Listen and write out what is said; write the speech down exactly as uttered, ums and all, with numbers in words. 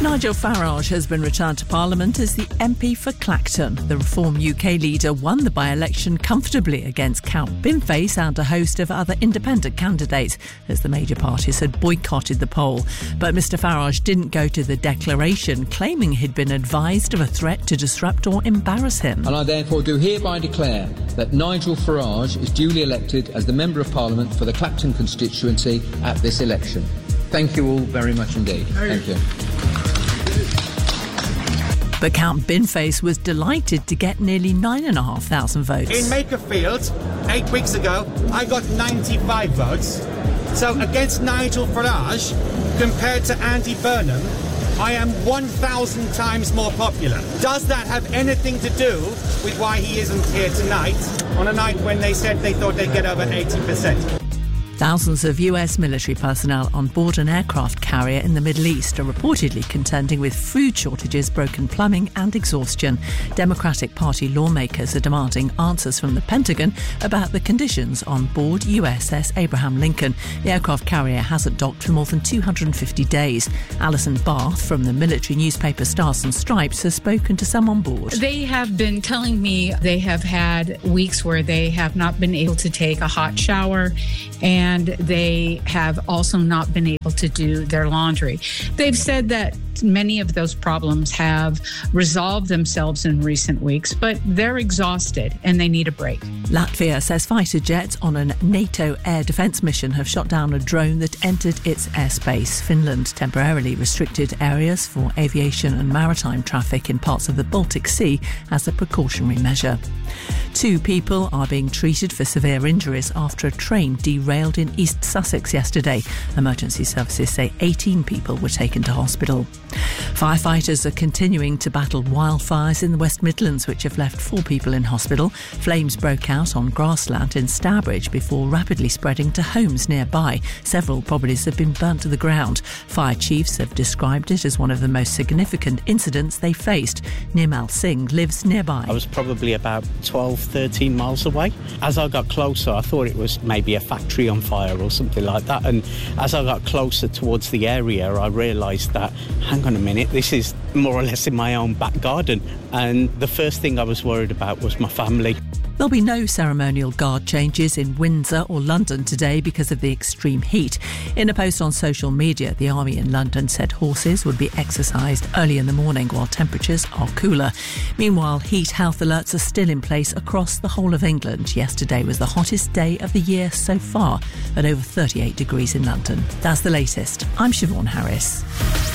Nigel Farage has been returned to Parliament as the M P for Clacton. The Reform U K leader won the by-election comfortably against Count Binface and a host of other independent candidates, as the major parties had boycotted the poll. But Mr Farage didn't go to the declaration, claiming he'd been advised of a threat to disrupt or embarrass him. And I therefore do hereby declare that Nigel Farage is duly elected as the Member of Parliament for the Clacton constituency at this election. Thank you all very much indeed. Thank you. But Count Binface was delighted to get nearly nine and a half thousand votes. In Makerfield, eight weeks ago, I got ninety-five votes. So against Nigel Farage, compared to Andy Burnham, I am one thousand times more popular. Does that have anything to do with why he isn't here tonight, on a night when they said they thought they'd get over eighty percent? Thousands of U S military personnel on board an aircraft carrier in the Middle East are reportedly contending with food shortages, broken plumbing and exhaustion. Democratic Party lawmakers are demanding answers from the Pentagon about the conditions on board U S S Abraham Lincoln. The aircraft carrier hasn't docked for more than two hundred fifty days. Alison Barth from the military newspaper Stars and Stripes has spoken to some on board. They have been telling me they have had weeks where they have not been able to take a hot shower, and they have also not been able to do their laundry. They've said that many of those problems have resolved themselves in recent weeks, but they're exhausted and they need a break. Latvia says fighter jets on a NATO air defence mission have shot down a drone that entered its airspace. Finland temporarily restricted areas for aviation and maritime traffic in parts of the Baltic Sea as a precautionary measure. Two people are being treated for severe injuries after a train derailed in East Sussex yesterday. Emergency services say eighteen people were taken to hospital. Firefighters are continuing to battle wildfires in the West Midlands, which have left four people in hospital. Flames broke out on grassland in Stourbridge before rapidly spreading to homes nearby. Several properties have been burnt to the ground. Fire chiefs have described it as one of the most significant incidents they faced. Nirmal Singh lives nearby. I was probably about twelve, thirteen miles away. As I got closer, I thought it was maybe a factory on fire or something like that. And as I got closer towards the area, I realised that, hang on a minute, this is more or less in my own back garden. And the first thing I was worried about was my family. There'll be no ceremonial guard changes in Windsor or London today because of the extreme heat. In a post on social media, the Army in London said horses would be exercised early in the morning while temperatures are cooler. Meanwhile, heat health alerts are still in place across the whole of England. Yesterday was the hottest day of the year so far, at over thirty-eight degrees in London. That's the latest. I'm Siobhan Harris.